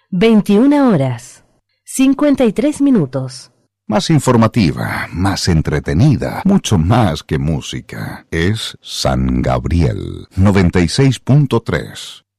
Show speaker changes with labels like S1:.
S1: 21:53.
S2: Más informativa, más entretenida, mucho más que música. Es San Gabriel 96.3.